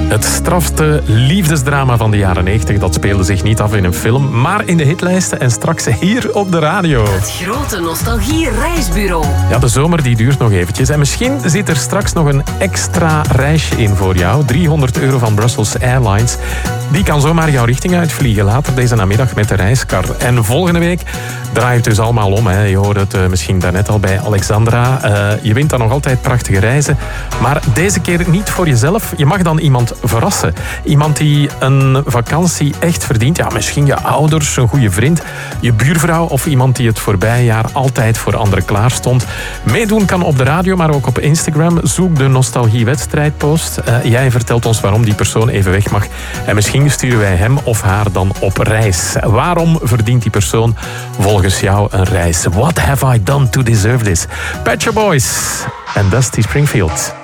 Het strafste liefdesdrama van de jaren 90, dat speelde zich niet af in een film, maar in de hitlijsten en straks hier op de radio. Het grote nostalgie-reisbureau. Ja, de zomer die duurt nog eventjes en misschien zit er straks nog een extra reisje in voor jou. €300 van Brussels Airlines. Die kan zomaar jouw richting uitvliegen later deze namiddag met de reiskar. En volgende week draait het dus allemaal om. Hè. Je hoorde het misschien daarnet al bij Alexandra. Je wint dan nog altijd prachtige reizen. Maar deze keer niet voor jezelf. Je mag dan iemand verrassen. Iemand die een vakantie echt verdient. Ja, misschien je ouders, een goede vriend, je buurvrouw of iemand die het voorbije jaar altijd voor anderen klaar stond. Meedoen kan op de radio, maar ook op Instagram. Zoek de Nostalgie-wedstrijdpost. Jij vertelt ons waarom die persoon even weg mag. En misschien sturen wij hem of haar dan op reis. Waarom verdient die persoon volgens jou een reis? What have I done to deserve this? Pet Shop Boys en Dusty Springfield.